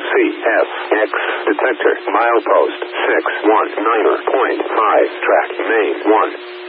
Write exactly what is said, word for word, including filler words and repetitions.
C F X detector milepost six one niner point five track main one.